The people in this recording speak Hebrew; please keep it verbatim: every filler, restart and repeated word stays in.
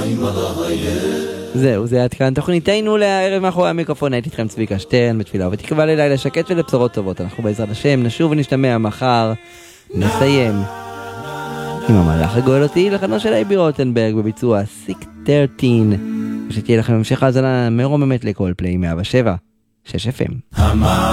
זהו, זה עד כאן תוכניתנו לערב מאחורי המיקרופון. הייתי איתכם צביקה שטרן, בתפילה ובתקווה ללילה שקט ולבשורות טובות. אנחנו בעזרת השם נשוב ונשתמע מחר. נסיים עם המהלך הגואל אותי לחנו של אייבי רוטנברג בביצוע סיק שלוש עשרה, ושתהיה לכם המשך האזנה מרוממת לכל פליי מאה ושבע שש אף אם.